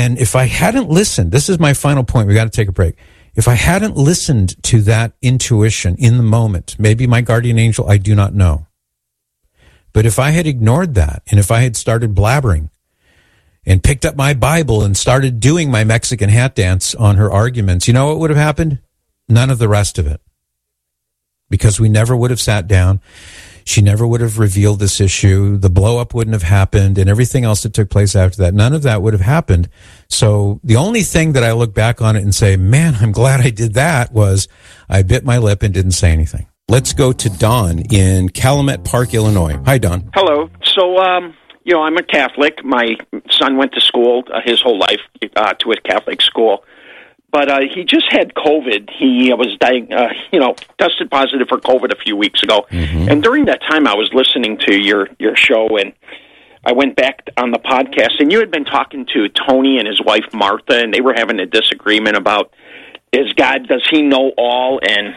And if I hadn't listened, this is my final point, we got to take a break. If I hadn't listened to that intuition in the moment, maybe my guardian angel, I do not know. But if I had ignored that, and if I had started blabbering and picked up my Bible and started doing my Mexican hat dance on her arguments, you know what would have happened? None of the rest of it. Because we never would have sat down. She never would have revealed this issue. The blow-up wouldn't have happened, and everything else that took place after that. None of that would have happened. So the only thing that I look back on it and say, man, I'm glad I did that, was I bit my lip and didn't say anything. Let's go to Don in Calumet Park, Illinois. Hi, Don. Hello. So, I'm a Catholic. My son went to school his whole life to a Catholic school. But he just had COVID. He was tested positive for COVID a few weeks ago. Mm-hmm. And during that time, I was listening to your show, and I went back on the podcast, and you had been talking to Tony and his wife, Martha, and they were having a disagreement about, does he know all, and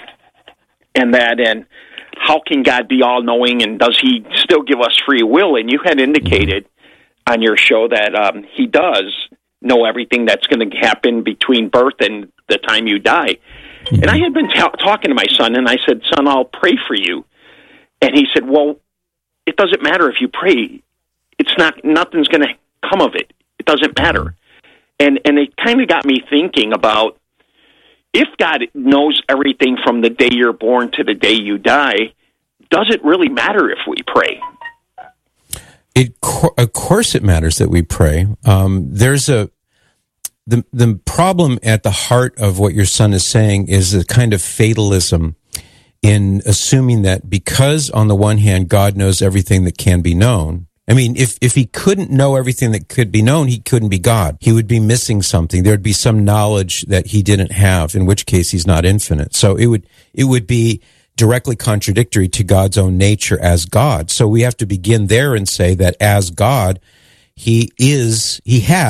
how can God be all-knowing, and does he still give us free will? And you had indicated on your show that he does know everything that's going to happen between birth and the time you die. Mm-hmm. And I had been talking to my son, and I said, son, I'll pray for you. And he said, well, it doesn't matter if you pray. Nothing's going to come of it. It doesn't matter. And it kind of got me thinking about, if God knows everything from the day you're born to the day you die, does it really matter if we pray? Of course it matters that we pray. There's the problem at the heart of what your son is saying is a kind of fatalism in assuming that because on the one hand God knows everything that can be known. I mean, if he couldn't know everything that could be known, he couldn't be God. He would be missing something. There'd be some knowledge that he didn't have, in which case he's not infinite. So it would be directly contradictory to God's own nature as God. So we have to begin there and say that as God, he is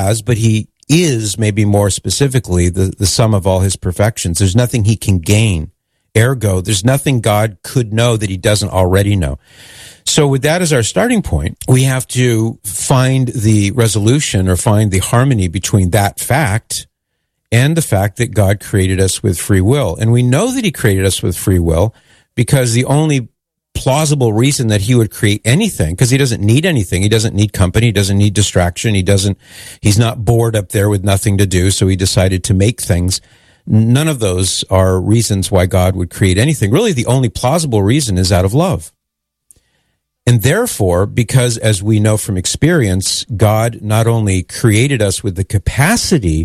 maybe more specifically the sum of all his perfections. There's nothing he can gain. Ergo, there's nothing God could know that he doesn't already know. So with that as our starting point, we have to find the resolution or find the harmony between that fact and the fact that God created us with free will. And we know that he created us with free will because the only plausible reason that he would create anything, because he doesn't need anything, he doesn't need company, he doesn't need distraction, he's not bored up there with nothing to do, so he decided to make things. None of those are reasons why God would create anything. Really, the only plausible reason is out of love. And therefore, because as we know from experience, God not only created us with the capacity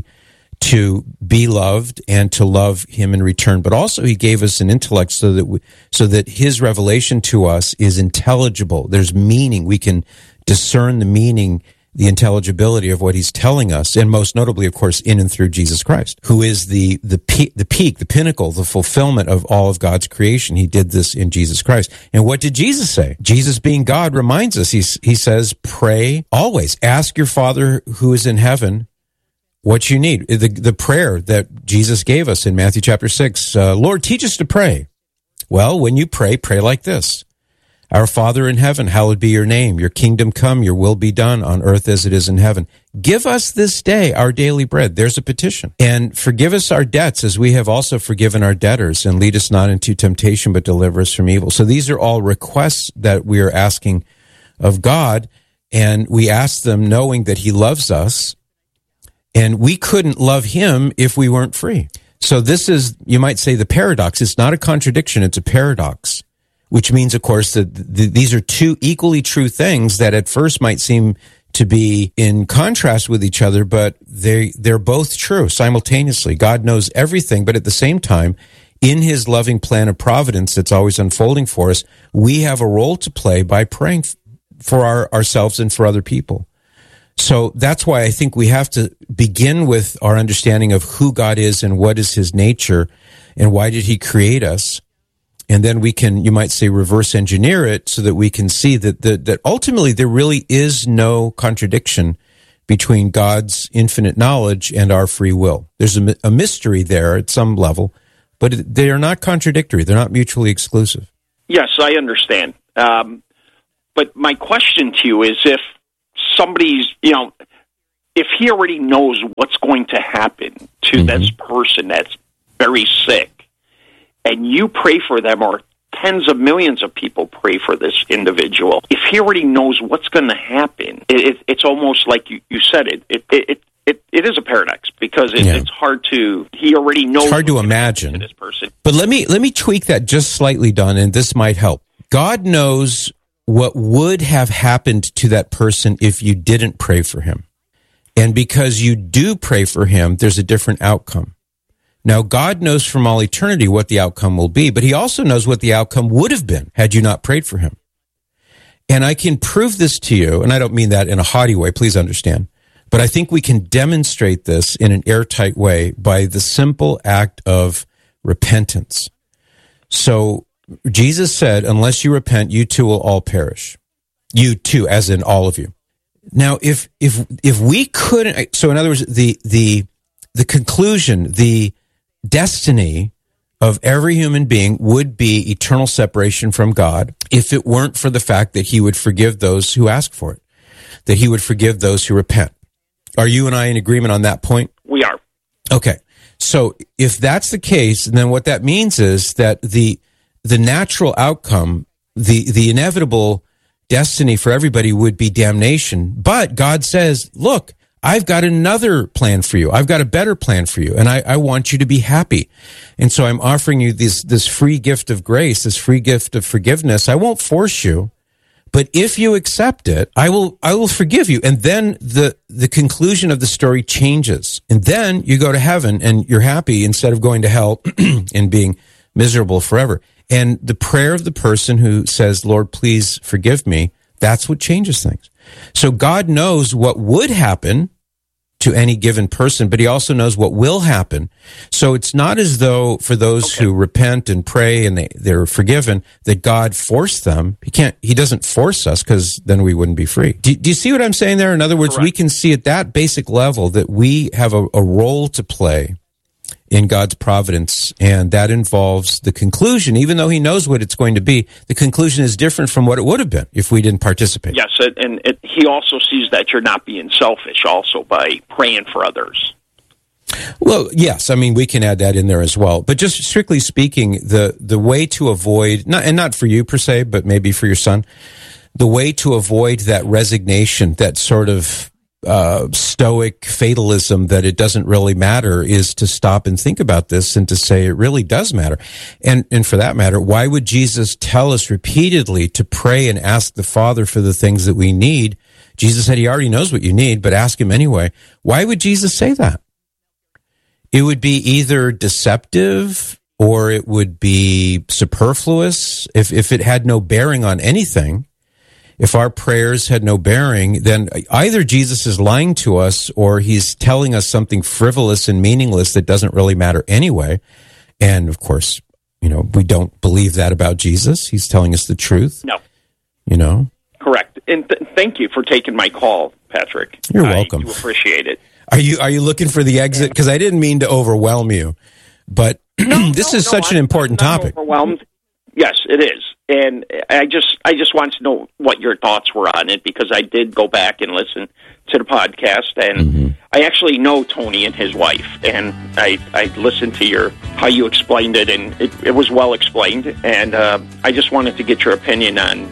to be loved and to love him in return, but also he gave us an intellect so that his revelation to us is intelligible. There's meaning. We can discern the meaning, the intelligibility of what he's telling us, and most notably, of course, in and through Jesus Christ, who is the peak, the pinnacle, the fulfillment of all of God's creation. He did this in Jesus Christ. And what did Jesus say? Jesus, being God, reminds us, he says, pray always. Ask your Father who is in heaven what you need. The prayer that Jesus gave us in Matthew chapter 6, Lord, teach us to pray. Well, when you pray like this. Our Father in heaven, hallowed be your name. Your kingdom come, your will be done on earth as it is in heaven. Give us this day our daily bread. There's a petition. And forgive us our debts as we have also forgiven our debtors. And lead us not into temptation, but deliver us from evil. So these are all requests that we are asking of God. And we ask them knowing that he loves us. And we couldn't love him if we weren't free. So this is, you might say, the paradox. It's not a contradiction, it's a paradox, which means, of course, that these are two equally true things that at first might seem to be in contrast with each other, but they're both true simultaneously. God knows everything, but at the same time, in his loving plan of providence that's always unfolding for us, we have a role to play by praying for ourselves and for other people. So that's why I think we have to begin with our understanding of who God is and what is his nature and why did he create us. And then we can, you might say, reverse engineer it so that we can see that ultimately there really is no contradiction between God's infinite knowledge and our free will. There's a mystery there at some level, but they are not contradictory. They're not mutually exclusive. Yes, I understand. But my question to you is if somebody's, if he already knows what's going to happen to this person that's very sick, and you pray for them, or tens of millions of people pray for this individual, if he already knows what's going to happen, it's almost like you said it is a paradox, because it's hard to, he already knows. It's hard to imagine to this person. But let me tweak that just slightly, Don, and this might help. God knows what would have happened to that person if you didn't pray for him. And because you do pray for him, there's a different outcome. Now, God knows from all eternity what the outcome will be, but he also knows what the outcome would have been had you not prayed for him. And I can prove this to you, and I don't mean that in a haughty way, please understand, but I think we can demonstrate this in an airtight way by the simple act of repentance. So Jesus said, unless you repent, you too will all perish. You too, as in all of you. Now, if we couldn't, so in other words, the conclusion, the destiny of every human being would be eternal separation from God if it weren't for the fact that he would forgive those who ask for it, that he would forgive those who repent. Are you and I in agreement on that point? We are. Okay. So if that's the case, then what that means is that the natural outcome, the inevitable destiny for everybody would be damnation. But God says, look, I've got another plan for you. I've got a better plan for you, and I want you to be happy. And so I'm offering you this free gift of grace, this free gift of forgiveness. I won't force you, but if you accept it, I will forgive you. And then the conclusion of the story changes. And then you go to heaven and you're happy instead of going to hell and being miserable forever. And the prayer of the person who says, Lord, please forgive me, that's what changes things. So God knows what would happen to any given person, but he also knows what will happen. So it's not as though for those who repent and pray and they're forgiven, that God forced them. He doesn't force us, because then we wouldn't be free. Do you see what I'm saying there? In other words, we can see at that basic level that we have a role to play in God's providence, and that involves the conclusion. Even though he knows what it's going to be, the conclusion is different from what it would have been if we didn't participate. Yes, and he also sees that you're not being selfish also by praying for others. Well, yes, I mean, we can add that in there as well. But just strictly speaking, the way to avoid, not for you per se, but maybe for your son, the way to avoid that resignation, that sort of stoic fatalism that it doesn't really matter, is to stop and think about this and to say it really does matter. And for that matter, why would Jesus tell us repeatedly to pray and ask the Father for the things that we need? Jesus said he already knows what you need, but ask him anyway. Why would Jesus say that? It would be either deceptive or it would be superfluous. If it had no bearing on anything, if our prayers had no bearing, then either Jesus is lying to us or he's telling us something frivolous and meaningless that doesn't really matter anyway. And of course, we don't believe that about Jesus. He's telling us the truth. No. Correct. And thank you for taking my call, Patrick. You're welcome. I do appreciate it. Are you looking for the exit? Because I didn't mean to overwhelm you, but this is such an important topic. Overwhelmed. Yes, it is. And I just want to know what your thoughts were on it, because I did go back and listen to the podcast, and I actually know Tony and his wife, and I listened to how you explained it, and it was well explained, and I just wanted to get your opinion on,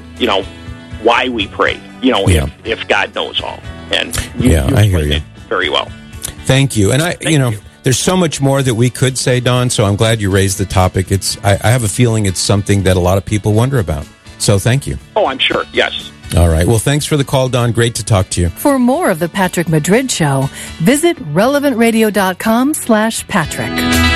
why we pray, if God knows all. And you I hear you. It very well. Thank you. And Thank you. There's so much more that we could say, Don, so I'm glad you raised the topic. I have a feeling it's something that a lot of people wonder about. So thank you. Oh, I'm sure. Yes. All right. Well, thanks for the call, Don. Great to talk to you. For more of the Patrick Madrid Show, visit relevantradio.com/Patrick.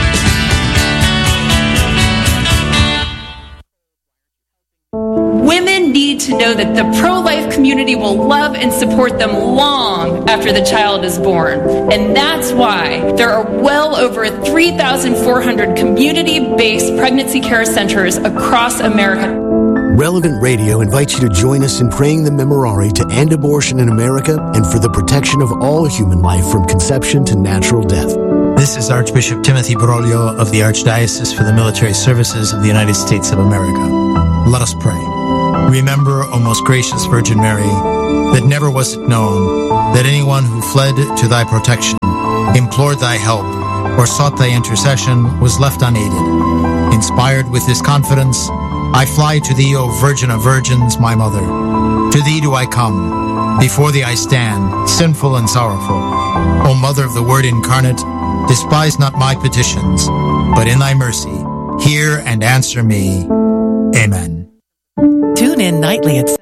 Women need to know that the pro-life community will love and support them long after the child is born. And that's why there are well over 3,400 community-based pregnancy care centers across America. Relevant Radio invites you to join us in praying the Memorare to end abortion in America and for the protection of all human life from conception to natural death. This is Archbishop Timothy Broglio of the Archdiocese for the Military Services of the United States of America. Let us pray. Remember, O most gracious Virgin Mary, that never was it known that anyone who fled to thy protection, implored thy help, or sought thy intercession was left unaided. Inspired with this confidence, I fly to thee, O Virgin of Virgins, my Mother. To thee do I come. Before thee I stand, sinful and sorrowful. O Mother of the Word incarnate, despise not my petitions, but in thy mercy, hear and answer me. Amen. Tune in nightly at 7.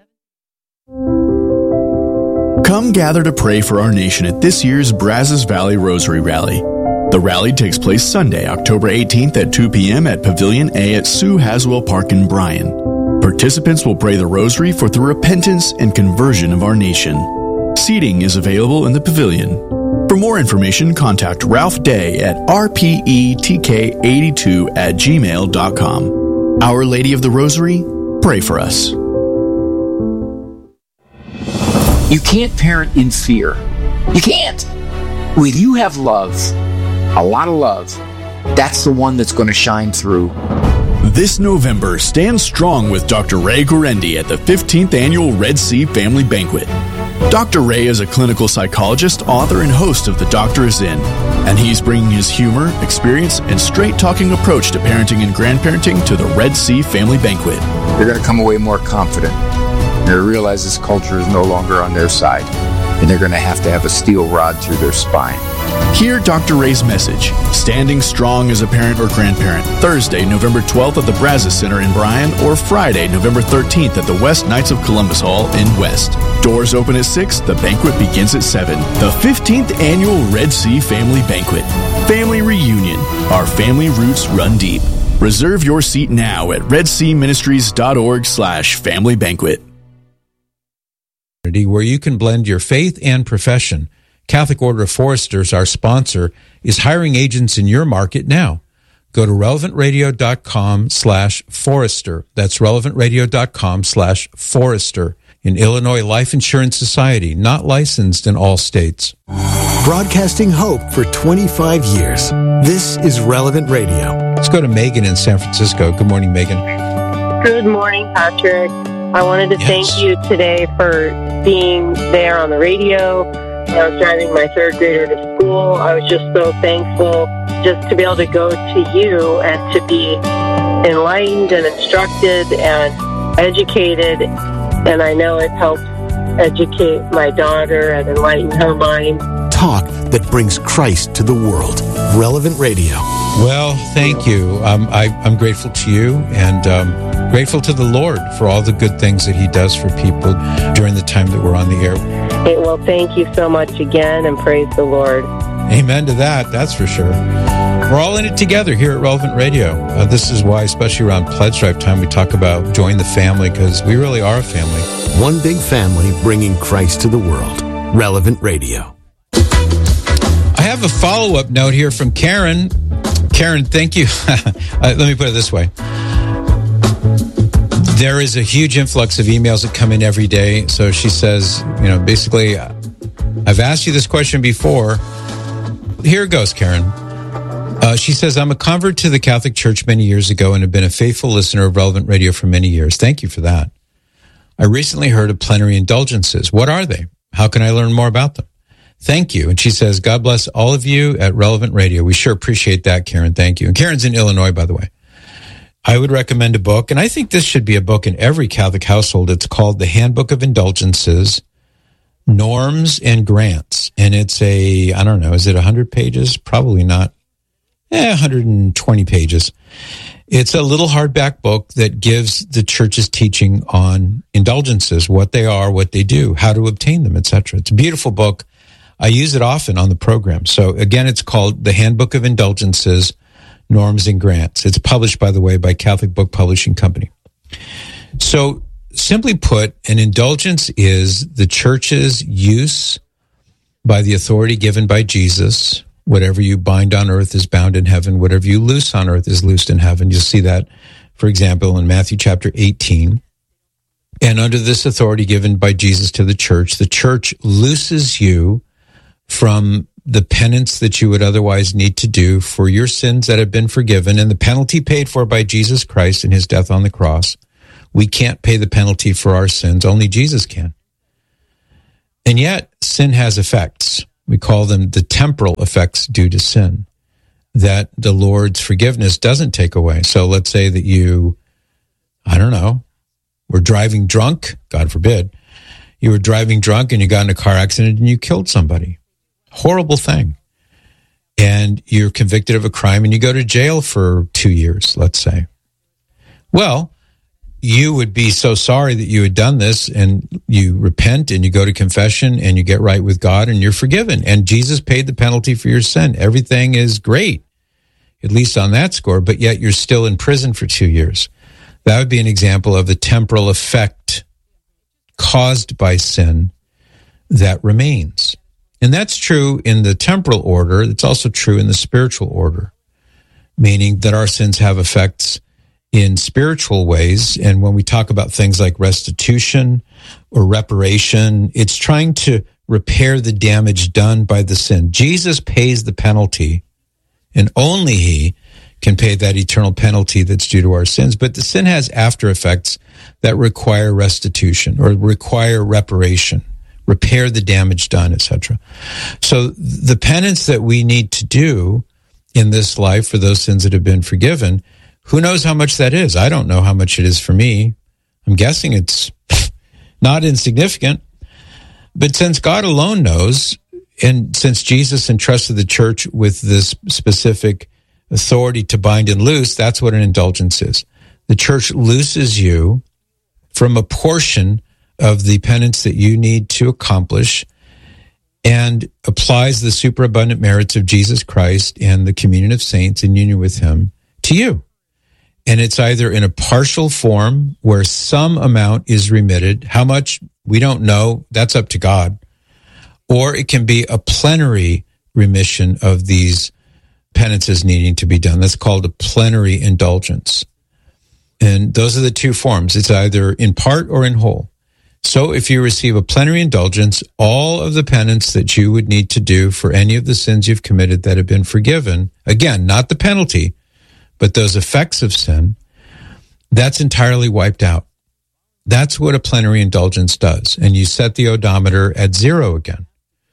Come gather to pray for our nation at this year's Brazos Valley Rosary Rally. The rally takes place Sunday, October 18th at 2 p.m. at Pavilion A at Sue Haswell Park in Bryan. Participants will pray the rosary for the repentance and conversion of our nation. Seating is available in the pavilion. For more information, contact Ralph Day at rpetk82@gmail.com. Our Lady of the Rosary, pray for us. You can't parent in fear. You can't. When you have love, a lot of love, that's the one that's going to shine through. This November, stand strong with Dr. Ray Guarendi at the 15th Annual Red Sea Family Banquet. Dr. Ray is a clinical psychologist, author, and host of The Doctor Is In, and he's bringing his humor, experience, and straight-talking approach to parenting and grandparenting to the Red Sea Family Banquet. They're going to come away more confident. They're going to realize this culture is no longer on their side, and they're going to have a steel rod through their spine. Hear Dr. Ray's message, Standing Strong as a Parent or Grandparent, Thursday, November 12th at the Brazos Center in Bryan, or Friday, November 13th at the West Knights of Columbus Hall in West. Doors open at 6, the banquet begins at 7. The 15th Annual Red Sea Family Banquet. Family Reunion. Our family roots run deep. Reserve your seat now at redseaministries.org/family banquet. Where you can blend your faith and profession. Catholic Order of Foresters, our sponsor, is hiring agents in your market now. Go to relevantradio.com/forester. That's relevantradio.com/forester. In Illinois Life Insurance Society, not licensed in all states. Broadcasting hope for 25 years. This is Relevant Radio. Let's go to Megan in San Francisco. Good morning, Megan. Good morning, Patrick. I wanted to thank you today for being there on the radio. I was driving my third grader to school. I was just so thankful just to be able to go to you and to be enlightened and instructed and educated. And I know it helps educate my daughter and enlighten her mind. Talk that brings Christ to the world. Relevant Radio. Well, thank you. I'm grateful to you and grateful to the Lord for all the good things that He does for people during the time that we're on the air. Well, thank you so much again, and praise the Lord. Amen to that, that's for sure. We're all in it together here at Relevant Radio. This is why, especially around Pledge Drive time, we talk about join the family, because we really are a family. One big family bringing Christ to the world. Relevant Radio. I have a follow-up note here from Karen. Karen, thank you. Let me put it this way. There is a huge influx of emails that come in every day. So she says, basically, I've asked you this question before. Here it goes, Karen. She says, I'm a convert to the Catholic Church many years ago and have been a faithful listener of Relevant Radio for many years. Thank you for that. I recently heard of plenary indulgences. What are they? How can I learn more about them? Thank you. And she says, God bless all of you at Relevant Radio. We sure appreciate that, Karen. Thank you. And Karen's in Illinois, by the way. I would recommend a book, and I think this should be a book in every Catholic household. It's called The Handbook of Indulgences, Norms and Grants. And it's is it 100 pages? Probably not. 120 pages. It's a little hardback book that gives the Church's teaching on indulgences, what they are, what they do, how to obtain them, etc. It's a beautiful book. I use it often on the program. So again, it's called The Handbook of Indulgences, Norms and Grants. It's published, by the way, by Catholic Book Publishing Company. So simply put, an indulgence is the Church's use by the authority given by Jesus. Whatever you bind on earth is bound in heaven. Whatever you loose on earth is loosed in heaven. You'll see that, for example, in Matthew chapter 18. And under this authority given by Jesus to the Church looses you from the penance that you would otherwise need to do for your sins that have been forgiven and the penalty paid for by Jesus Christ in His death on the cross, We can't pay the penalty for our sins. Only Jesus can. And yet, sin has effects. We call them the temporal effects due to sin that the Lord's forgiveness doesn't take away. So let's say that you, were driving drunk, God forbid. You were driving drunk and you got in a car accident and you killed somebody. Horrible thing. And you're convicted of a crime and you go to jail for 2 years, let's say. Well, you would be so sorry that you had done this, and you repent and you go to confession and you get right with God and you're forgiven. And Jesus paid the penalty for your sin. Everything is great, at least on that score, but yet you're still in prison for 2 years. That would be an example of the temporal effect caused by sin that remains. And that's true in the temporal order. It's also true in the spiritual order, meaning that our sins have effects in spiritual ways. And when we talk about things like restitution or reparation, it's trying to repair the damage done by the sin. Jesus pays the penalty, and only he can pay that eternal penalty that's due to our sins. But the sin has after effects that require restitution or require reparation, repair the damage done, etc. So the penance that we need to do in this life for those sins that have been forgiven, who knows how much that is? I don't know how much it is for me. I'm guessing it's not insignificant. But since God alone knows, and since Jesus entrusted the church with this specific authority to bind and loose, that's what an indulgence is. The church looses you from a portion of the penance that you need to accomplish and applies the superabundant merits of Jesus Christ and the communion of saints in union with him to you. And it's either in a partial form where some amount is remitted. How much? We don't know. That's up to God. Or it can be a plenary remission of these penances needing to be done. That's called a plenary indulgence. And those are the two forms. It's either in part or in whole. So if you receive a plenary indulgence, all of the penance that you would need to do for any of the sins you've committed that have been forgiven, again, not the penalty, but those effects of sin, that's entirely wiped out. That's what a plenary indulgence does. And you set the odometer at 0 again.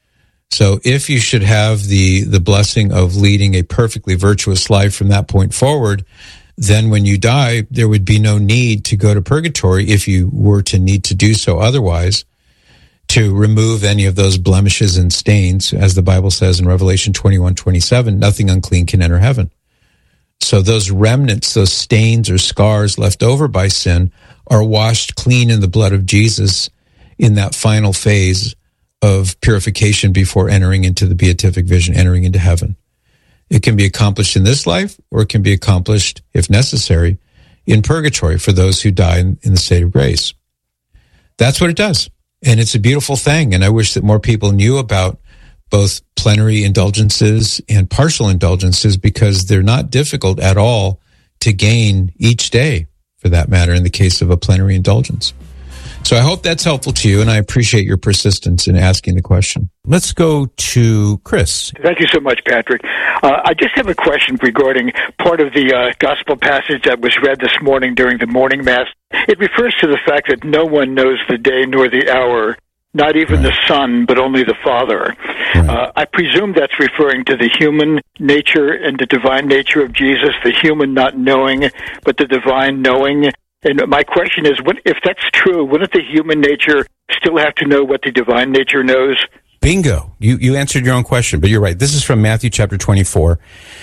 So if you should have the blessing of leading a perfectly virtuous life from that point forward, then when you die, there would be no need to go to purgatory if you were to need to do so otherwise, to remove any of those blemishes and stains. As the Bible says in Revelation 21:27, nothing unclean can enter heaven. So those remnants, those stains or scars left over by sin are washed clean in the blood of Jesus in that final phase of purification before entering into the beatific vision, entering into heaven. It can be accomplished in this life, or it can be accomplished, if necessary, in purgatory for those who die in the state of grace. That's what it does. And it's a beautiful thing. And I wish that more people knew about both plenary indulgences and partial indulgences, because they're not difficult at all to gain each day, for that matter, in the case of a plenary indulgence. So I hope that's helpful to you, and I appreciate your persistence in asking the question. Let's go to Chris. Thank you so much, Patrick. I just have a question regarding part of the gospel passage that was read this morning during the morning mass. It refers to the fact that no one knows the day nor the hour, not even the Son, but only the Father. Right. I presume that's referring to the human nature and the divine nature of Jesus, the human not knowing, but the divine knowing. And my question is, if that's true, wouldn't the human nature still have to know what the divine nature knows? Bingo. You answered your own question, but you're right. This is from Matthew chapter 24,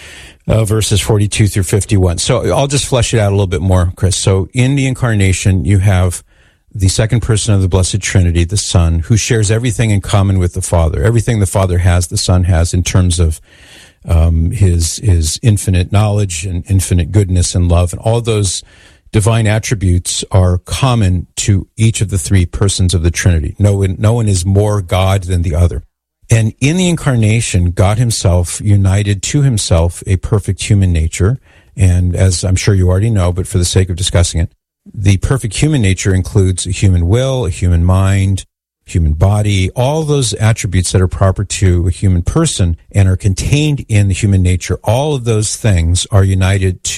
verses 42 through 51. So I'll just flesh it out a little bit more, Chris. So in the incarnation, you have the second person of the Blessed Trinity, the Son, who shares everything in common with the Father. Everything the Father has, the Son has in terms of his infinite knowledge and infinite goodness and love. And all those divine attributes are common to each of the three persons of the Trinity. No one is more God than the other. And in the incarnation, God himself united to himself a perfect human nature. And as I'm sure you already know, but for the sake of discussing it, the perfect human nature includes a human will, a human mind, human body, all those attributes that are proper to a human person and are contained in the human nature. All of those things are united to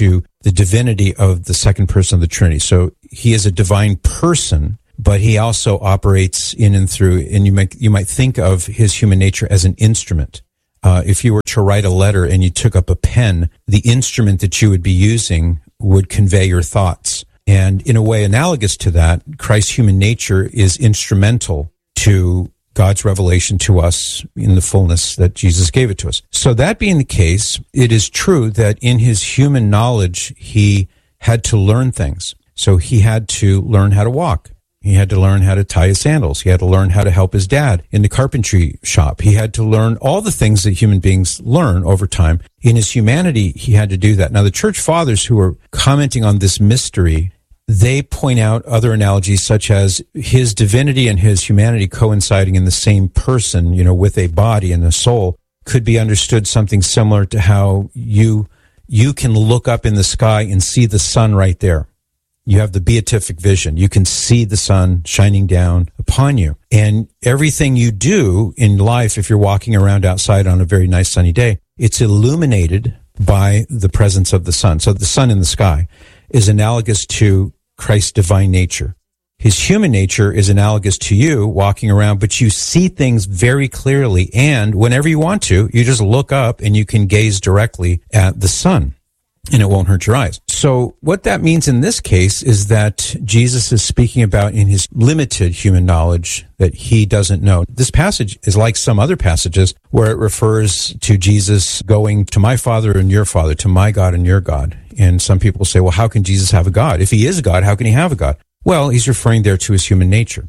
the divinity of the second person of the Trinity. So he is a divine person, but he also operates in and through, and you might think of his human nature as an instrument. If you were to write a letter and you took up a pen, the instrument that you would be using would convey your thoughts. And in a way analogous to that, Christ's human nature is instrumental to God's revelation to us in the fullness that Jesus gave it to us. So that being the case, it is true that in his human knowledge, he had to learn things. So he had to learn how to walk. He had to learn how to tie his sandals. He had to learn how to help his dad in the carpentry shop. He had to learn all the things that human beings learn over time. In his humanity, he had to do that. Now, the church fathers who are commenting on this mystery, they point out other analogies such as his divinity and his humanity coinciding in the same person, with a body and a soul, could be understood something similar to how you can look up in the sky and see the sun right there. You have the beatific vision. You can see the sun shining down upon you. And everything you do in life, if you're walking around outside on a very nice sunny day, it's illuminated by the presence of the sun. So the sun in the sky is analogous to Christ's divine nature. His human nature is analogous to you walking around, but you see things very clearly. And whenever you want to, you just look up and you can gaze directly at the sun, and it won't hurt your eyes. So what that means in this case is that Jesus is speaking about in his limited human knowledge that he doesn't know. This passage is like some other passages where it refers to Jesus going to my Father and your Father, to my God and your God. And some people say, well, how can Jesus have a God? If he is God, how can he have a God? Well, he's referring there to his human nature.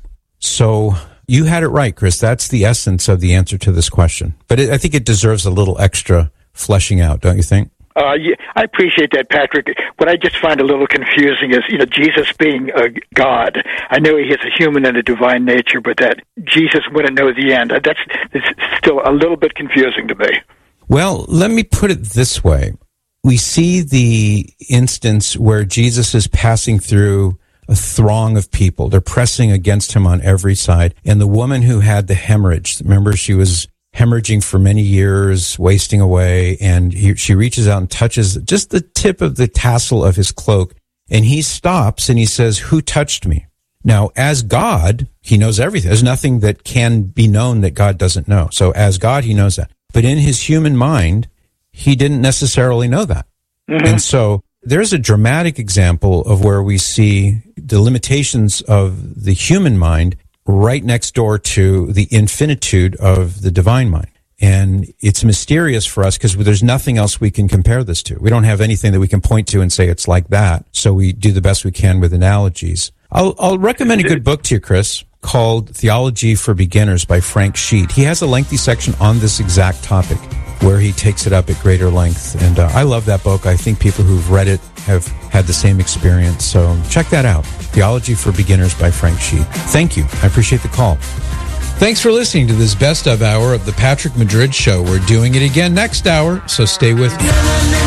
So you had it right, Chris. That's the essence of the answer to this question. But I think it deserves a little extra fleshing out, don't you think? Yeah, I appreciate that, Patrick. What I just find a little confusing is, Jesus being a God. I know he has a human and a divine nature, but that Jesus wouldn't know the end. It's still a little bit confusing to me. Well, let me put it this way. We see the instance where Jesus is passing through a throng of people. They're pressing against him on every side. And the woman who had the hemorrhage, remember, she was hemorrhaging for many years, wasting away, and she reaches out and touches just the tip of the tassel of his cloak, and he stops and he says, "Who touched me?" Now, as God, he knows everything. There's nothing that can be known that God doesn't know. So as God, he knows that. But in his human mind, he didn't necessarily know that. Mm-hmm. And so there's a dramatic example of where we see the limitations of the human mind right next door to the infinitude of the divine mind. And it's mysterious for us because there's nothing else we can compare this to. We don't have anything that we can point to and say it's like that. So we do the best we can with analogies. I'll recommend a good book to you, Chris, called Theology for Beginners by Frank Sheet. He has a lengthy section on this exact topic where he takes it up at greater length. And I love that book. I think people who've read it have had the same experience. So check that out. Theology for Beginners by Frank Sheet. Thank you. I appreciate the call. Thanks for listening to this best of hour of the Patrick Madrid Show. We're doing it again next hour, so stay with me.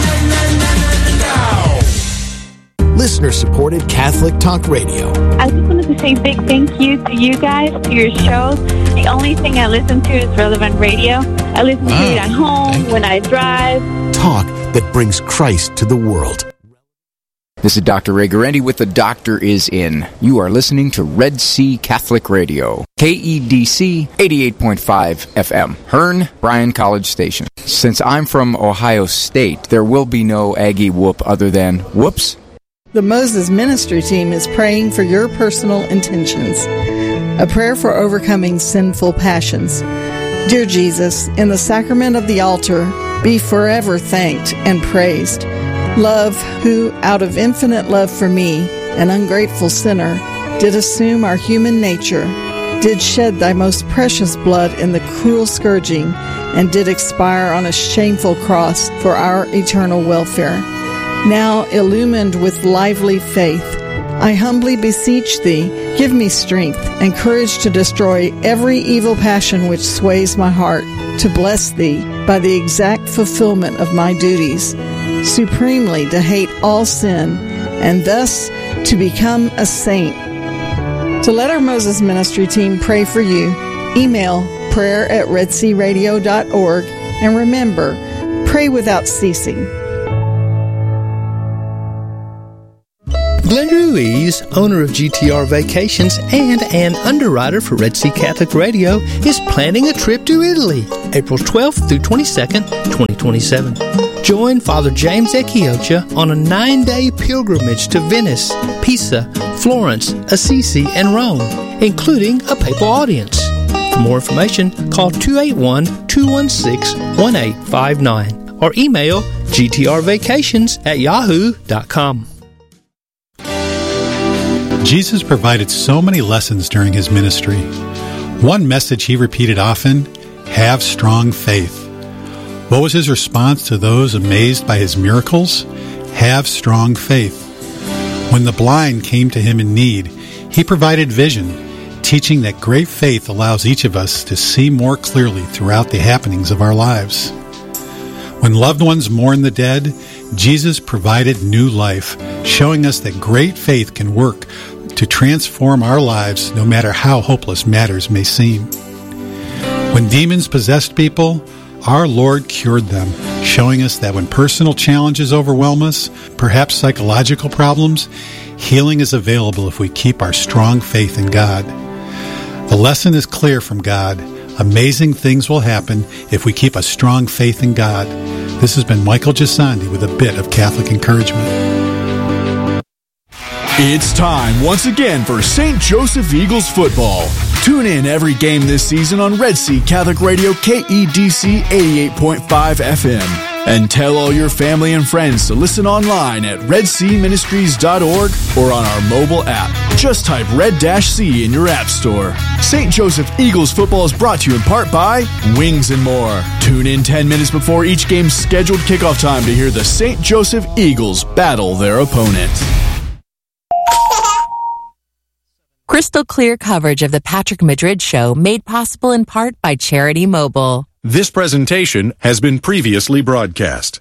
Listener-supported Catholic Talk Radio. I just wanted to say a big thank you to you guys, to your shows. The only thing I listen to is Relevant Radio. I listen to it at home, when I drive. Talk that brings Christ to the world. This is Dr. Ray Guarendi with The Doctor Is In. You are listening to Red Sea Catholic Radio, KEDC 88.5 FM, Hearn, Bryan College Station. Since I'm from Ohio State, there will be no Aggie whoop other than whoops. The Moses Ministry Team is praying for your personal intentions. A prayer for overcoming sinful passions. Dear Jesus, in the sacrament of the altar, be forever thanked and praised. Love, who, out of infinite love for me, an ungrateful sinner, did assume our human nature, did shed thy most precious blood in the cruel scourging, and did expire on a shameful cross for our eternal welfare. Now, illumined with lively faith, I humbly beseech thee, give me strength and courage to destroy every evil passion which sways my heart, to bless thee by the exact fulfillment of my duties, supremely to hate all sin, and thus to become a saint. To let our Moses Ministry Team pray for you, email prayer@redsearadio.org, and remember, pray without ceasing. Glenn Ruiz, owner of GTR Vacations and an underwriter for Red Sea Catholic Radio, is planning a trip to Italy, April 12th through 22nd, 2027. Join Father James Echiocha on a 9-day pilgrimage to Venice, Pisa, Florence, Assisi, and Rome, including a papal audience. For more information, call 281-216-1859 or email gtrvacations@yahoo.com. Jesus provided so many lessons during his ministry. One message he repeated often, have strong faith. What was his response to those amazed by his miracles? Have strong faith. When the blind came to him in need, he provided vision, teaching that great faith allows each of us to see more clearly throughout the happenings of our lives. When loved ones mourn the dead, Jesus provided new life, showing us that great faith can work to transform our lives no matter how hopeless matters may seem. When demons possessed people, our Lord cured them, showing us that when personal challenges overwhelm us, perhaps psychological problems, healing is available if we keep our strong faith in God. The lesson is clear from God. Amazing things will happen if we keep a strong faith in God. This has been Michael Gisandi with a bit of Catholic encouragement. It's time once again for St. Joseph Eagles football. Tune in every game this season on Red Sea Catholic Radio KEDC 88.5 FM. And tell all your family and friends to listen online at redseaministries.org or on our mobile app. Just type Red-C in your app store. St. Joseph Eagles football is brought to you in part by Wings and More. Tune in 10 minutes before each game's scheduled kickoff time to hear the St. Joseph Eagles battle their opponent. Crystal clear coverage of the Patrick Madrid Show made possible in part by Charity Mobile. This presentation has been previously broadcast.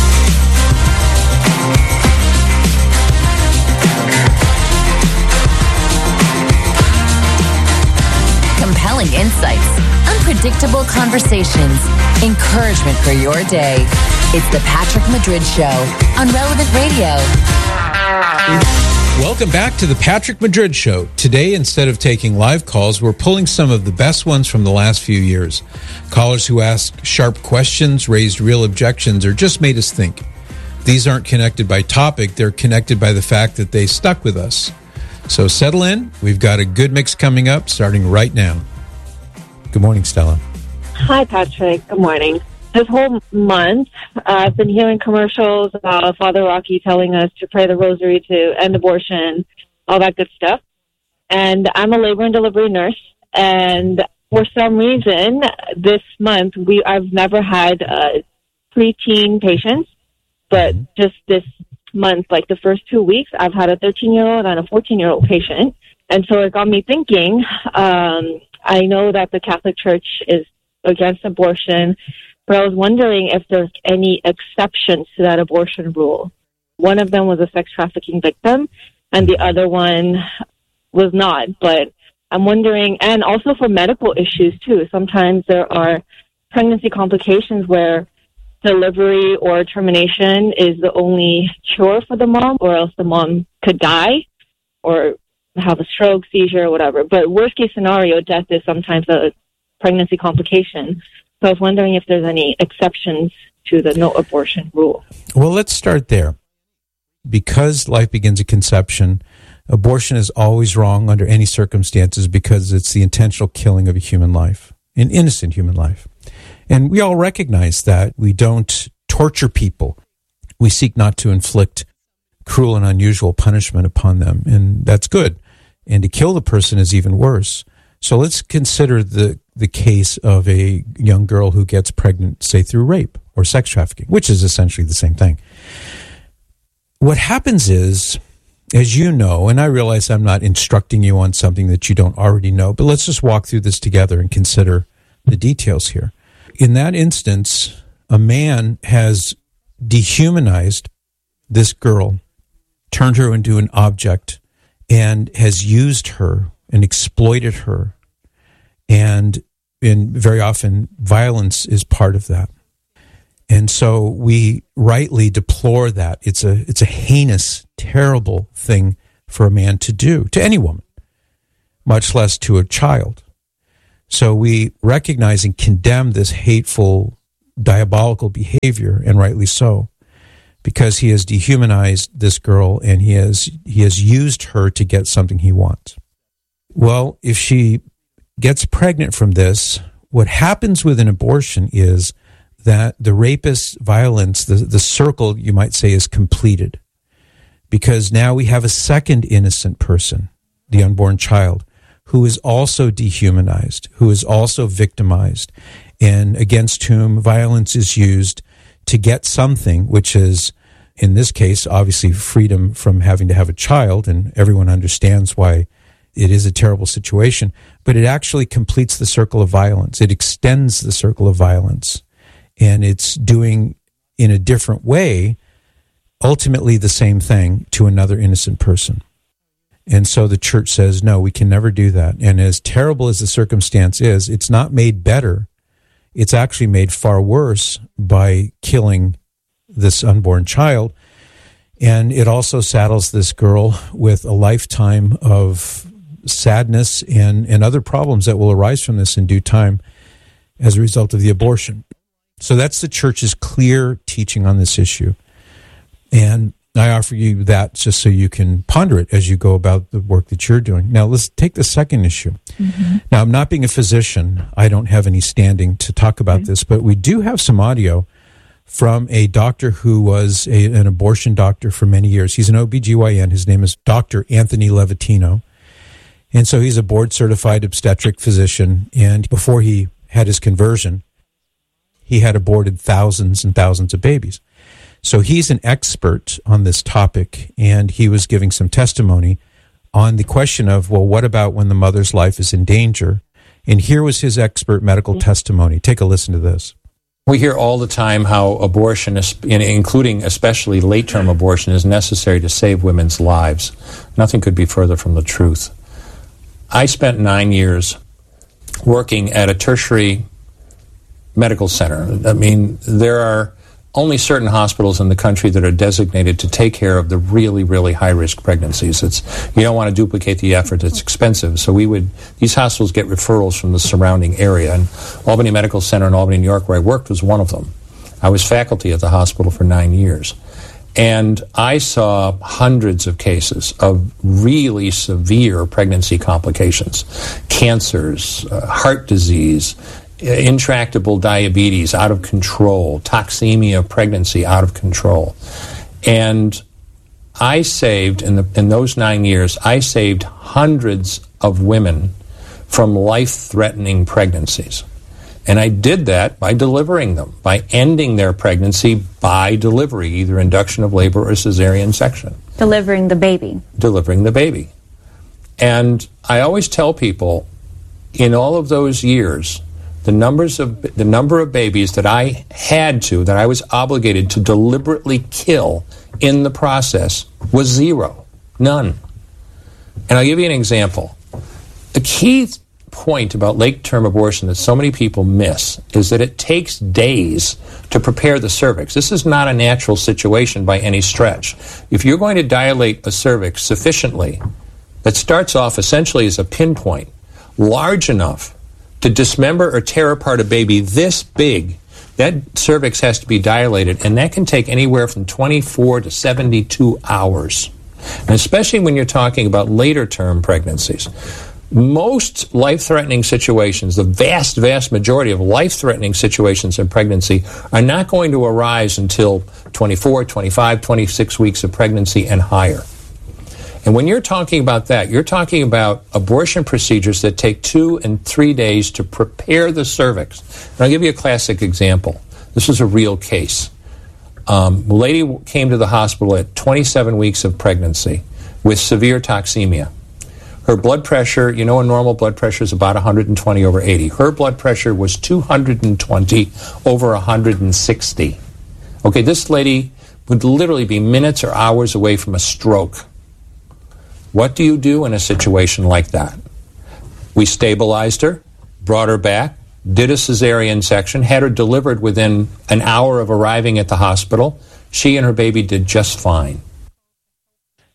Compelling insights, unpredictable conversations, encouragement for your day. It's the Patrick Madrid Show on Relevant Radio. Welcome back to the Patrick Madrid Show. Today, instead of taking live calls, we're pulling some of the best ones from the last few years. Callers who asked sharp questions, raised real objections, or just made us think. These aren't connected by topic, they're connected by the fact that they stuck with us. So settle in. We've got a good mix coming up, starting right now. Good morning, Stella. Hi, Patrick. Good morning. This whole month, I've been hearing commercials about Father Rocky telling us to pray the rosary to end abortion, all that good stuff. And I'm a labor and delivery nurse. And for some reason, this month, I've never had preteen patients. But just this month, like the first 2 weeks, I've had a 13-year-old and a 14-year-old patient. And so it got me thinking, I know that the Catholic Church is against abortion, but I was wondering if there's any exceptions to that abortion rule. One of them was a sex trafficking victim, and the other one was not. But I'm wondering, and also for medical issues too, sometimes there are pregnancy complications where delivery or termination is the only cure for the mom, or else the mom could die or have a stroke, seizure, or whatever. But worst case scenario, death is sometimes a pregnancy complication. So I was wondering if there's any exceptions to the no abortion rule. Well, let's start there. Because life begins at conception, abortion is always wrong under any circumstances because it's the intentional killing of a human life, an innocent human life. And we all recognize that. We don't torture people. We seek not to inflict cruel and unusual punishment upon them, and that's good. And to kill the person is even worse. So let's consider the case of a young girl who gets pregnant, say, through rape or sex trafficking, which is essentially the same thing. What happens is, as you know, and I realize I'm not instructing you on something that you don't already know, but let's just walk through this together and consider the details here. In that instance, a man has dehumanized this girl, turned her into an object, and has used her and exploited her. And very often, violence is part of that. And so we rightly deplore that. It's a heinous, terrible thing for a man to do to any woman, much less to a child. So we recognize and condemn this hateful, diabolical behavior, and rightly so, because he has dehumanized this girl and he has used her to get something he wants. Well, if she gets pregnant from this, what happens with an abortion is that the rapist's violence, the circle, you might say, is completed. Because now we have a second innocent person, the unborn child, who is also dehumanized, who is also victimized, and against whom violence is used to get something, which is, in this case, obviously freedom from having to have a child, and everyone understands why it is a terrible situation, but it actually completes the circle of violence. It extends the circle of violence, and it's doing, in a different way, ultimately the same thing to another innocent person. And so the church says, no, we can never do that. And as terrible as the circumstance is, it's not made better. It's actually made far worse by killing this unborn child. And it also saddles this girl with a lifetime of sadness and other problems that will arise from this in due time as a result of the abortion. So that's the church's clear teaching on this issue. And I offer you that just so you can ponder it as you go about the work that you're doing. Now, let's take the second issue. Mm-hmm. Now, I'm not being a physician. I don't have any standing to talk about this, but we do have some audio from a doctor who was an abortion doctor for many years. He's an OBGYN. His name is Dr. Anthony Levatino. And so he's a board-certified obstetric physician. And before he had his conversion, he had aborted thousands and thousands of babies. So he's an expert on this topic, and he was giving some testimony on the question of, well, what about when the mother's life is in danger? And here was his expert medical testimony. Take a listen to this. We hear all the time how abortion, including especially late-term abortion, is necessary to save women's lives. Nothing could be further from the truth. I spent 9 years working at a tertiary medical center. I mean, there are only certain hospitals in the country that are designated to take care of the really, really high-risk pregnancies. You don't want to duplicate the effort. It's expensive. So these hospitals get referrals from the surrounding area. And Albany Medical Center in Albany, New York, where I worked, was one of them. I was faculty at the hospital for 9 years. And I saw hundreds of cases of really severe pregnancy complications, cancers, heart disease, intractable diabetes out of control, toxemia pregnancy out of control. And I saved, in those 9 years, I saved hundreds of women from life-threatening pregnancies. And I did that by delivering them, by ending their pregnancy by delivery, either induction of labor or cesarean section. Delivering the baby. Delivering the baby. And I always tell people, in all of those years, the number of babies that I was obligated to deliberately kill in the process was zero. None. And I'll give you an example. The key point about late-term abortion that so many people miss is that it takes days to prepare the cervix. This is not a natural situation by any stretch. If you're going to dilate a cervix sufficiently, that starts off essentially as a pinpoint, large enough to dismember or tear apart a baby this big, that cervix has to be dilated, and that can take anywhere from 24 to 72 hours. And especially when you're talking about later-term pregnancies. Most life-threatening situations, the vast, vast majority of life-threatening situations in pregnancy are not going to arise until 24, 25, 26 weeks of pregnancy and higher. And when you're talking about that, you're talking about abortion procedures that take 2 and 3 days to prepare the cervix. And I'll give you a classic example. This is a real case. A lady came to the hospital at 27 weeks of pregnancy with severe toxemia. Her blood pressure, a normal blood pressure is about 120 over 80. Her blood pressure was 220 over 160. Okay, this lady would literally be minutes or hours away from a stroke. What do you do in a situation like that? We stabilized her, brought her back, did a cesarean section, had her delivered within an hour of arriving at the hospital. She and her baby did just fine.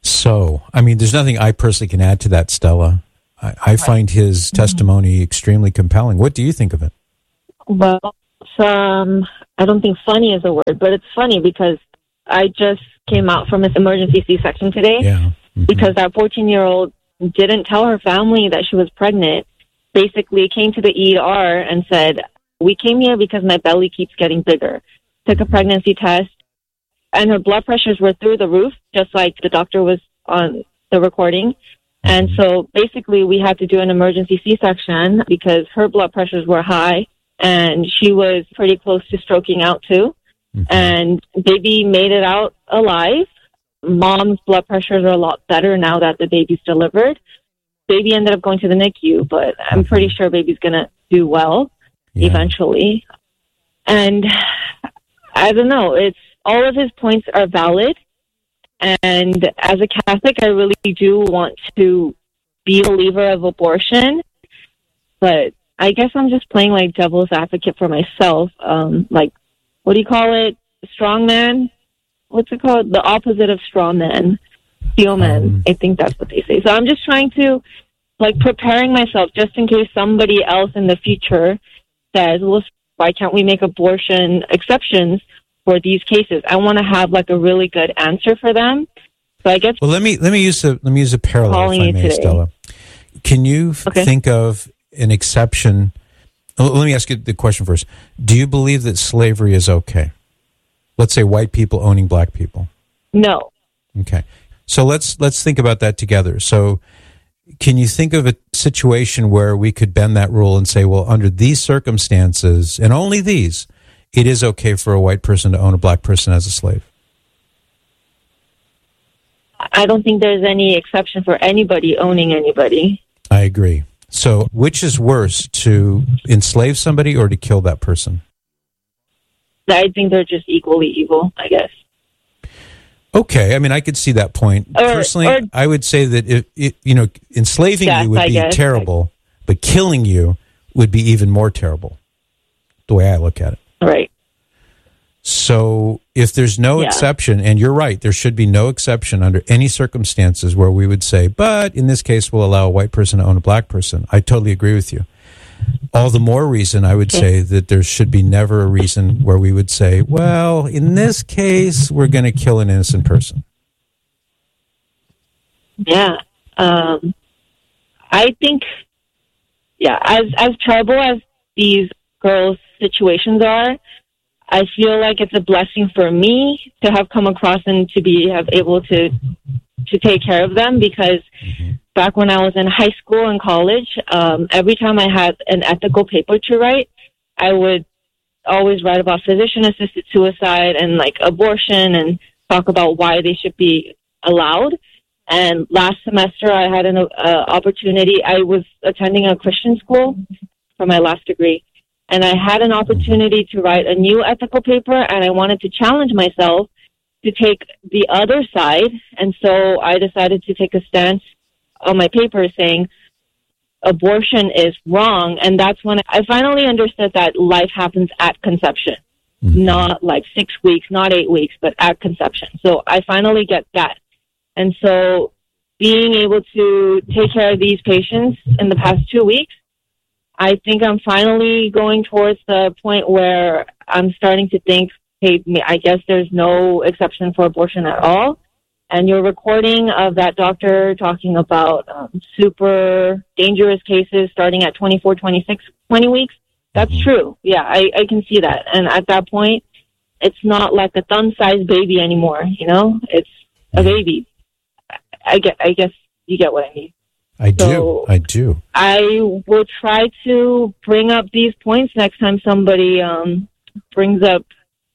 So, I mean, there's nothing I personally can add to that, Stella. I find his testimony extremely compelling. What do you think of it? Well, I don't think funny is a word, but it's funny because I just came out from an emergency C-section today. Yeah. Because that 14-year-old didn't tell her family that she was pregnant. Basically came to the ER and said, we came here because my belly keeps getting bigger. Took a pregnancy test, and her blood pressures were through the roof, just like the doctor was on the recording. And so basically we had to do an emergency C-section because her blood pressures were high, and she was pretty close to stroking out too. And baby made it out alive. Mom's blood pressures are a lot better now that the baby's delivered. Baby ended up going to the NICU, but I'm pretty sure baby's going to do well eventually. And I don't know, it's all of his points are valid. And as a Catholic, I really do want to be a believer of abortion. But I guess I'm just playing like devil's advocate for myself. Like, what do you call it? Strong man? What's it called? The opposite of straw man. Steel man. I think that's what they say. So I'm just trying to, like, preparing myself just in case somebody else in the future says, well, why can't we make abortion exceptions for these cases? I want to have, like, a really good answer for them. So I guess. Well, let me use a parallel, if I may, Stella. Can you think of an exception? Well, let me ask you the question first. Do you believe that slavery is okay? Let's say white people owning black people. No. Okay. So let's think about that together. So can you think of a situation where we could bend that rule and say, well, under these circumstances, and only these, it is okay for a white person to own a black person as a slave? I don't think there's any exception for anybody owning anybody. I agree. So which is worse, to enslave somebody or to kill that person? I think they're just equally evil, I guess. Okay, I mean, I could see that point. Personally, I would say that if enslaving you would be terrible, but killing you would be even more terrible, the way I look at it. Right. So if there's no exception, and you're right, there should be no exception under any circumstances where we would say, but in this case, we'll allow a white person to own a black person. I totally agree with you. All the more reason I would say that there should be never a reason where we would say, well, in this case, we're going to kill an innocent person. Yeah. I think, as terrible as these girls' situations are, I feel like it's a blessing for me to have come across and to have able to take care of them, because back when I was in high school and college, every time I had an ethical paper to write, I would always write about physician-assisted suicide and like abortion and talk about why they should be allowed. And last semester I had an opportunity. I was attending a Christian school for my last degree, and I had an opportunity to write a new ethical paper, and I wanted to challenge myself to take the other side. And so I decided to take a stance on my paper saying abortion is wrong. And that's when I finally understood that life happens at conception, not like 6 weeks, not 8 weeks, but at conception. So I finally get that. And so being able to take care of these patients in the past 2 weeks, I think I'm finally going towards the point where I'm starting to think, hey, I guess there's no exception for abortion at all. And your recording of that doctor talking about super dangerous cases starting at 24, 26, 20 weeks, that's true. Yeah, I can see that. And at that point, it's not like a thumb-sized baby anymore, you know? It's a baby. I guess you get what I mean. I do. I will try to bring up these points next time somebody brings up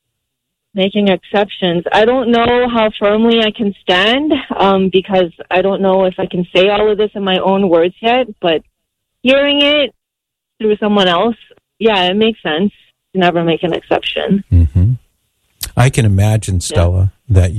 making exceptions. I don't know how firmly I can stand because I don't know if I can say all of this in my own words yet, but hearing it through someone else, yeah, it makes sense to never make an exception. Mm-hmm. I can imagine, Stella, that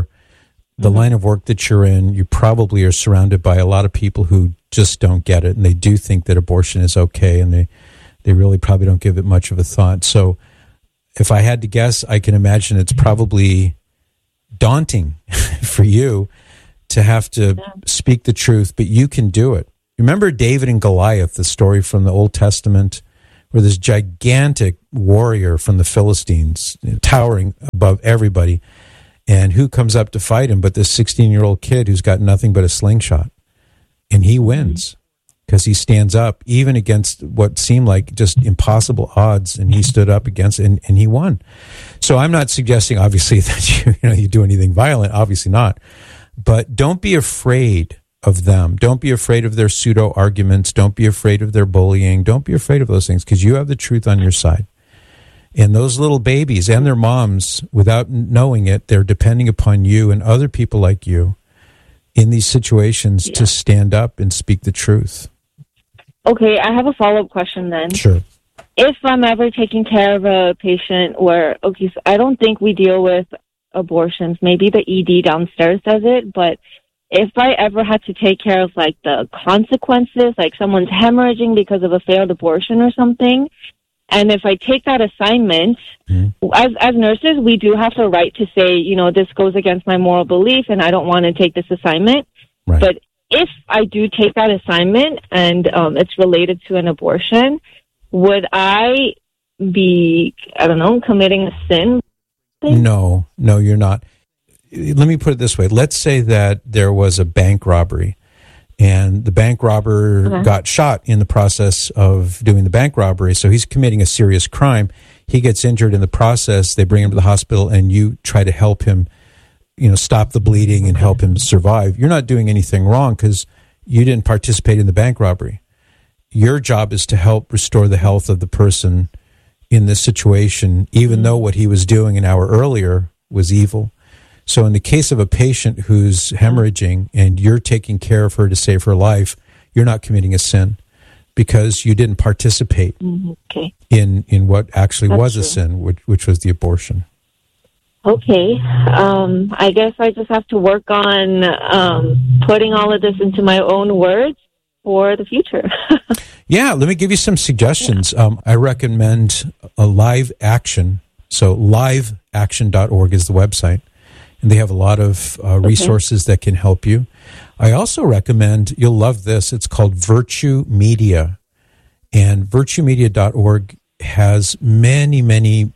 the line of work that you're in, you probably are surrounded by a lot of people who just don't get it, and they do think that abortion is okay, and they really probably don't give it much of a thought. So if I had to guess, I can imagine it's probably daunting for you to have to speak the truth, but you can do it. Remember David and Goliath, the story from the Old Testament, where this gigantic warrior from the Philistines, towering above everybody, and who comes up to fight him but this 16-year-old kid who's got nothing but a slingshot. And he wins because he stands up even against what seemed like just impossible odds, and he stood up against it, and he won. So I'm not suggesting, obviously, that you do anything violent, obviously not. But don't be afraid of them. Don't be afraid of their pseudo arguments. Don't be afraid of their bullying. Don't be afraid of those things, because you have the truth on your side. And those little babies and their moms, without knowing it, they're depending upon you and other people like you in these situations to stand up and speak the truth. Okay, I have a follow-up question then. Sure. If I'm ever taking care of a patient where, okay, so I don't think we deal with abortions. Maybe the ED downstairs does it, but if I ever had to take care of, like, the consequences, like someone's hemorrhaging because of a failed abortion or something, and if I take that assignment, as nurses, we do have the right to say, you know, this goes against my moral belief and I don't want to take this assignment. Right. But if I do take that assignment and it's related to an abortion, would I be, I don't know, committing a sin? No, you're not. Let me put it this way. Let's say that there was a bank robbery and the bank robber got shot in the process of doing the bank robbery. So he's committing a serious crime. He gets injured in the process. They bring him to the hospital and you try to help him, you know, stop the bleeding and help him survive. You're not doing anything wrong because you didn't participate in the bank robbery. Your job is to help restore the health of the person in this situation, even though what he was doing an hour earlier was evil. So in the case of a patient who's hemorrhaging and you're taking care of her to save her life, you're not committing a sin because you didn't participate in what actually was a sin, which was the abortion. Okay. I guess I just have to work on putting all of this into my own words for the future. Yeah, let me give you some suggestions. I recommend a Live Action. So liveaction.org is the website. And they have a lot of resources that can help you. I also recommend, you'll love this, it's called Virtue Media. And virtuemedia.org has many, many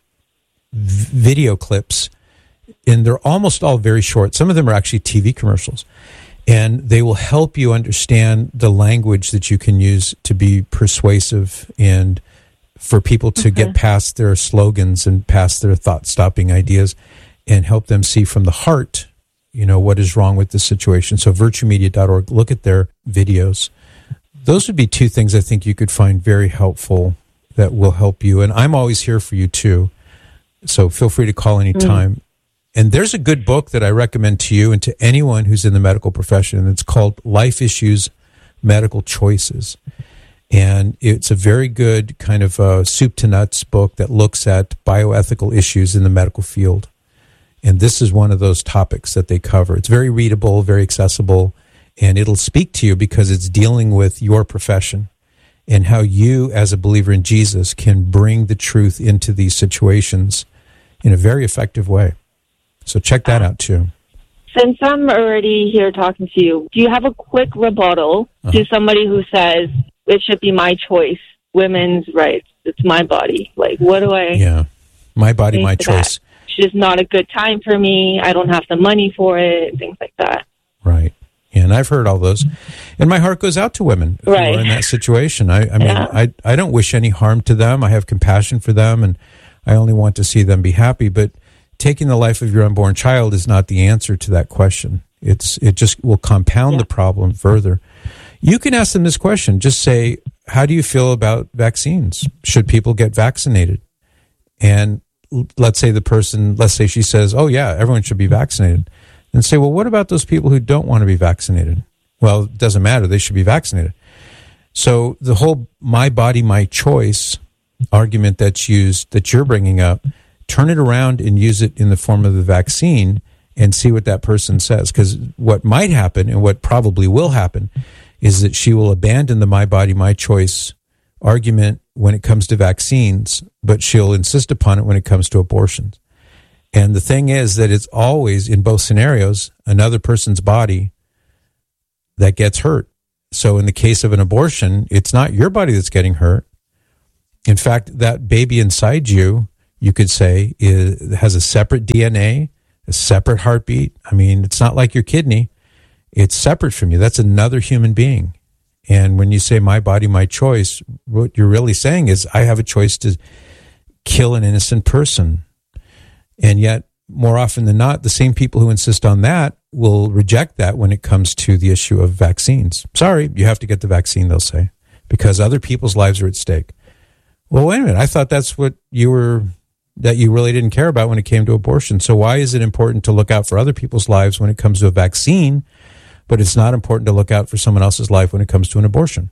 video clips, and they're almost all very short. Some of them are actually TV commercials. And they will help you understand the language that you can use to be persuasive and for people to get past their slogans and past their thought-stopping ideas and help them see from the heart, you know, what is wrong with the situation. So virtuemedia.org, look at their videos. Those would be two things I think you could find very helpful that will help you. And I'm always here for you too. So feel free to call anytime. And there's a good book that I recommend to you and to anyone who's in the medical profession, and it's called Life Issues, Medical Choices. And it's a very good kind of soup to nuts book that looks at bioethical issues in the medical field. And this is one of those topics that they cover. It's very readable, very accessible, and it'll speak to you because it's dealing with your profession and how you, as a believer in Jesus, can bring the truth into these situations in a very effective way. So check that out, too. Since I'm already here talking to you, do you have a quick rebuttal to somebody who says, it should be my choice, women's rights, it's my body? Like, what do I... Yeah, my body, my choice. It's just not a good time for me. I don't have the money for it, things like that. Right. And I've heard all those. And my heart goes out to women who are in that situation. I mean, I don't wish any harm to them. I have compassion for them, and I only want to see them be happy. But taking the life of your unborn child is not the answer to that question. It just will compound the problem further. You can ask them this question. Just say, how do you feel about vaccines? Should people get vaccinated? And let's say she says, oh yeah, everyone should be vaccinated. And say, well, what about those people who don't want to be vaccinated? Well, it doesn't matter. They should be vaccinated. So the whole my body, my choice argument that's used, that you're bringing up, turn it around and use it in the form of the vaccine and see what that person says. Because what might happen and what probably will happen is that she will abandon the my body, my choice argument when it comes to vaccines, but she'll insist upon it when it comes to abortions. And the thing is that it's always, in both scenarios, another person's body that gets hurt. So in the case of an abortion, it's not your body that's getting hurt. In fact, that baby inside you, you could say, has a separate DNA, a separate heartbeat. I mean, it's not like your kidney. It's separate from you. That's another human being. And when you say my body, my choice, what you're really saying is I have a choice to kill an innocent person. And yet, more often than not, the same people who insist on that will reject that when it comes to the issue of vaccines. Sorry, you have to get the vaccine, they'll say, because other people's lives are at stake. Well, wait a minute. I thought that's what you really didn't care about when it came to abortion. So why is it important to look out for other people's lives when it comes to a vaccine, but it's not important to look out for someone else's life when it comes to an abortion?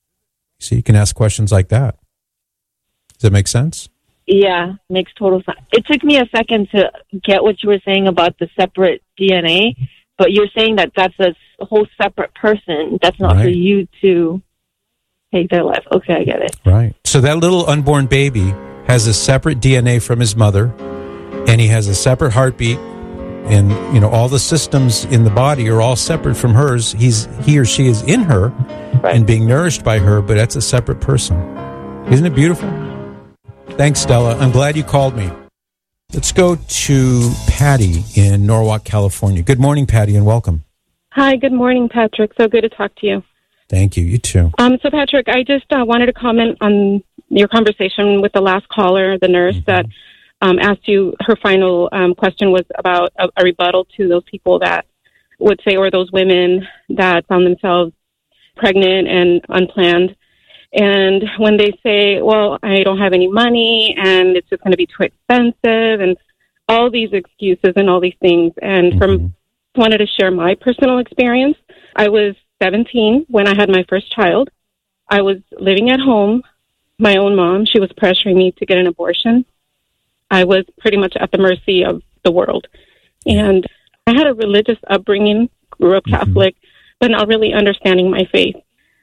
So you can ask questions like that. Does that make sense? Yeah, makes total sense. It took me a second to get what you were saying about the separate DNA, but you're saying that that's a whole separate person. That's not for you to take their life. Okay, I get it. Right. So that little unborn baby has a separate DNA from his mother, and he has a separate heartbeat, and all the systems in the body are all separate from hers. He or she is in her and being nourished by her, but that's a separate person. Isn't it beautiful? Thanks, Stella. I'm glad you called me. Let's go to Patty in Norwalk, California. Good morning, Patty, and welcome. Hi, good morning, Patrick. So good to talk to you. Thank you. You too. So, Patrick, I just wanted to comment on your conversation with the last caller, the nurse that asked you, her final question was about a rebuttal to those people that would say, or those women that found themselves pregnant and unplanned. And when they say, well, I don't have any money and it's just going to be too expensive and all these excuses and all these things. And wanted to share my personal experience. I was 17 when I had my first child. I was living at home. My own mom, she was pressuring me to get an abortion. I was pretty much at the mercy of the world. And I had a religious upbringing, grew up Catholic, but not really understanding my faith.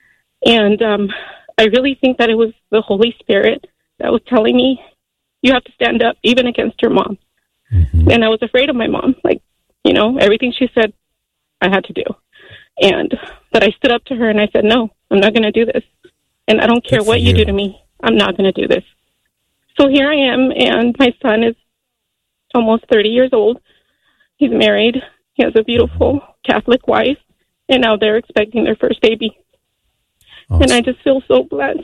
And I really think that it was the Holy Spirit that was telling me, you have to stand up, even against your mom. And I was afraid of my mom. Like, everything she said, I had to do. But I stood up to her and I said, no, I'm not going to do this. And I don't care what you do to me. I'm not going to do this. So here I am, and my son is almost 30 years old. He's married. He has a beautiful Catholic wife, and now they're expecting their first baby. Awesome. And I just feel so blessed.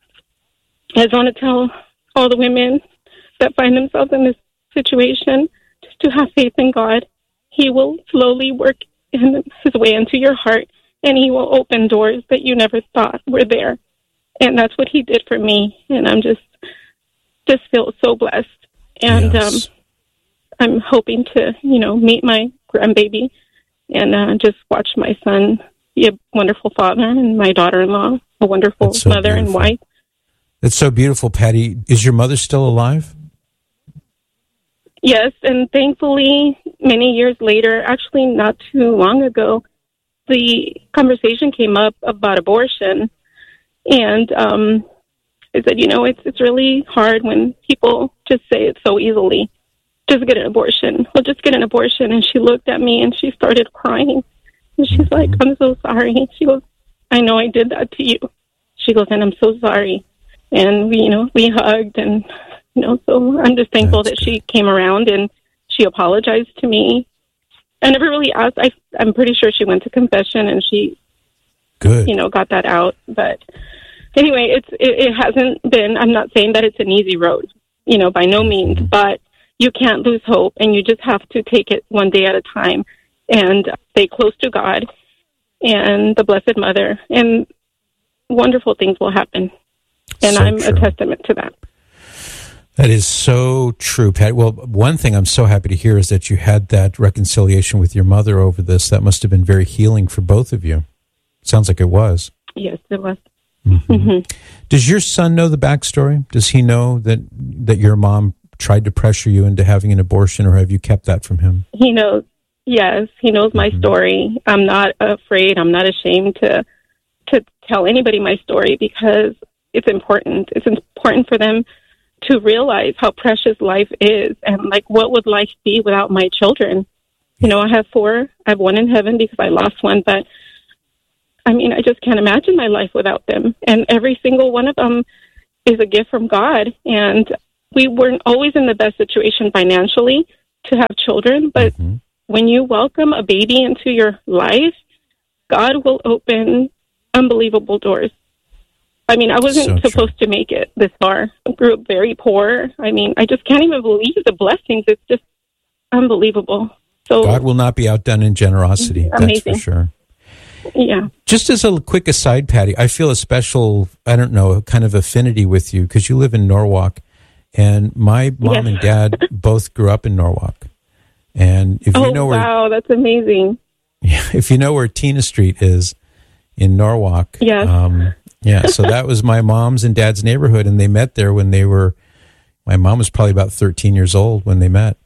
I just want to tell all the women that find themselves in this situation just to have faith in God. He will slowly work his way into your heart, and he will open doors that you never thought were there. And that's what he did for me. And I'm just feel so blessed. And I'm hoping to, meet my grandbaby and just watch my son be a wonderful father and my daughter-in-law a wonderful mother and wife. That's so beautiful, Patty. Is your mother still alive? Yes, and thankfully, many years later, actually not too long ago, the conversation came up about abortion. And I said, it's really hard when people just say it so easily. Just get an abortion. Well, just get an abortion. And she looked at me and she started crying. And she's like, I'm so sorry. She goes, I know I did that to you. She goes, and I'm so sorry. And we hugged, and so I'm just thankful that she came around and she apologized to me. I never really asked. I'm pretty sure she went to confession and she, got that out. But anyway, it hasn't been. I'm not saying that it's an easy road, by no means. But you can't lose hope, and you just have to take it one day at a time and stay close to God and the Blessed Mother, and wonderful things will happen. And so I'm a testament to that. That is so true, Pat. Well, one thing I'm so happy to hear is that you had that reconciliation with your mother over this. That must have been very healing for both of you. Sounds like it was. Yes, it was. Does your son know the backstory? Does he know that your mom tried to pressure you into having an abortion, or have you kept that from him? He knows. Yes, he knows my story. I'm not afraid. I'm not ashamed to tell anybody my story, because it's important. It's important for them to realize how precious life is, and what would life be without my children? I have 4. I have 1 in heaven because I lost one, but I mean, I just can't imagine my life without them. And every single one of them is a gift from God. And we weren't always in the best situation financially to have children, but when you welcome a baby into your life, God will open unbelievable doors. I mean, I wasn't supposed to make it this far. I grew up very poor. I mean, I just can't even believe the blessings. It's just unbelievable. So God will not be outdone in generosity. Amazing. That's for sure. Yeah. Just as a quick aside, Patty, I feel a special, I don't know, kind of affinity with you because you live in Norwalk, and my mom and dad both grew up in Norwalk. And if you know where, wow, that's amazing. If you know where Tina Street is in Norwalk, so that was my mom's and dad's neighborhood, and they met there when my mom was probably about 13 years old when they met.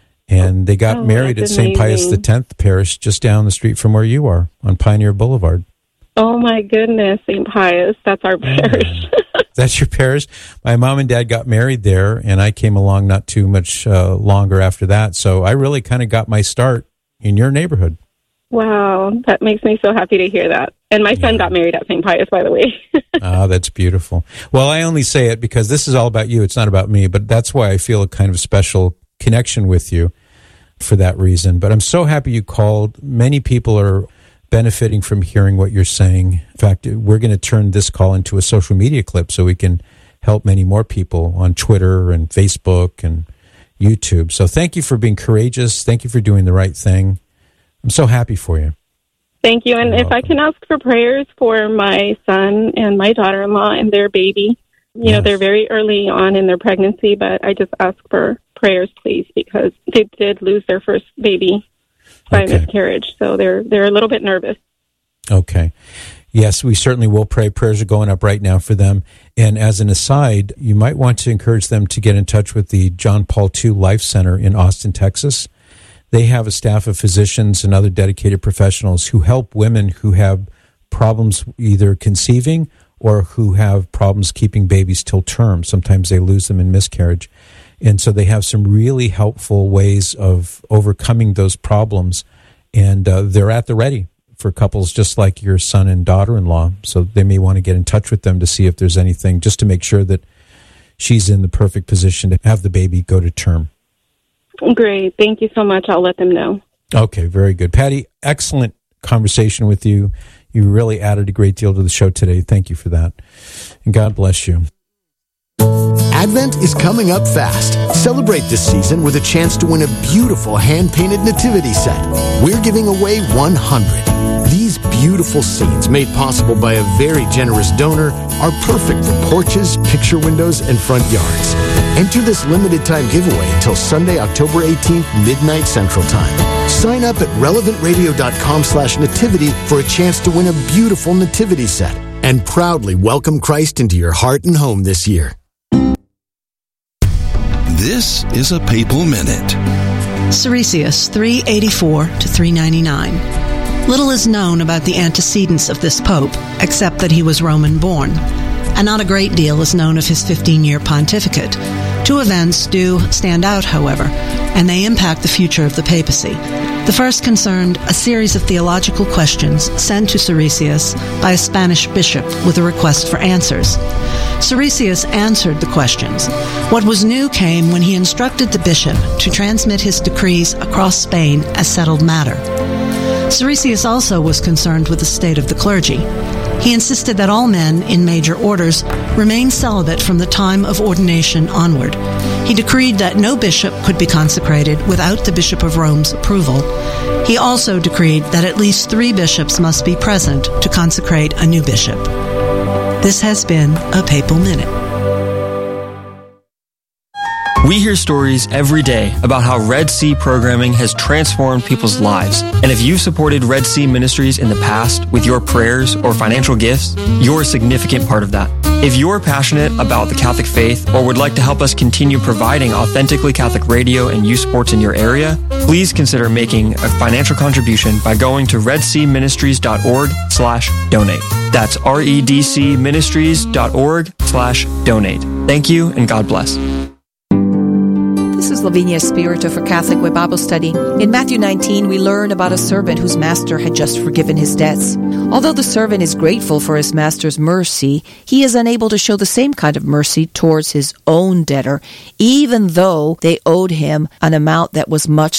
And they got married at St. Pius X Parish just down the street from where you are on Pioneer Boulevard. Oh, my goodness, St. Pius. That's our parish. That's your parish? My mom and dad got married there, and I came along not too much longer after that. So I really kind of got my start in your neighborhood. Wow, that makes me so happy to hear that. And my son got married at St. Pius, by the way. That's beautiful. Well, I only say it because this is all about you. It's not about me, but that's why I feel a kind of special connection with you for that reason. But I'm so happy you called. Many people are benefiting from hearing what you're saying. In fact, we're going to turn this call into a social media clip so we can help many more people on Twitter and Facebook and YouTube. So thank you for being courageous. Thank you for doing the right thing. I'm so happy for you. Thank you. And if I can ask for prayers for my son and my daughter-in-law and their baby. You know, they're very early on in their pregnancy, but I just ask for prayers, please, because they did lose their first baby by miscarriage. So they're a little bit nervous. Okay. Yes, we certainly will pray. Prayers are going up right now for them. And as an aside, you might want to encourage them to get in touch with the John Paul II Life Center in Austin, Texas. They have a staff of physicians and other dedicated professionals who help women who have problems either conceiving or who have problems keeping babies till term. Sometimes they lose them in miscarriage. And so they have some really helpful ways of overcoming those problems. And they're at the ready for couples just like your son and daughter-in-law. So they may want to get in touch with them to see if there's anything, just to make sure that she's in the perfect position to have the baby go to term. Great. Thank you so much. I'll let them know. Okay, very good. Patty, excellent conversation with you. You really added a great deal to the show today. Thank you for that. And God bless you. Advent is coming up fast. Celebrate this season with a chance to win a beautiful hand-painted nativity set. We're giving away 100. These beautiful scenes, made possible by a very generous donor, are perfect for porches, picture windows, and front yards. Enter this limited-time giveaway until Sunday, October 18th, midnight Central Time. Sign up at relevantradio.com/nativity for a chance to win a beautiful nativity set and proudly welcome Christ into your heart and home this year. This is a Papal Minute. Siricius, 384 to 399. Little is known about the antecedents of this pope, except that he was Roman-born, and not a great deal is known of his 15-year pontificate. Two events do stand out, however, and they impact the future of the papacy. The first concerned a series of theological questions sent to Siricius by a Spanish bishop with a request for answers. Siricius answered the questions. What was new came when he instructed the bishop to transmit his decrees across Spain as settled matter. Siricius also was concerned with the state of the clergy. He insisted that all men in major orders remain celibate from the time of ordination onward. He decreed that no bishop could be consecrated without the Bishop of Rome's approval. He also decreed that at least 3 bishops must be present to consecrate a new bishop. This has been a Papal Minute. We hear stories every day about how Red Sea programming has transformed people's lives. And if you've supported Red Sea Ministries in the past with your prayers or financial gifts, you're a significant part of that. If you're passionate about the Catholic faith or would like to help us continue providing authentically Catholic radio and youth sports in your area, please consider making a financial contribution by going to redseaministries.org/donate. That's redcministries.org/donate. Thank you and God bless. This is is Lavinia Spirito for Catholic Way Bible Study. In Matthew 19, we learn about a servant whose master had just forgiven his debts. Although the servant is grateful for his master's mercy, he is unable to show the same kind of mercy towards his own debtor, even though they owed him an amount that was much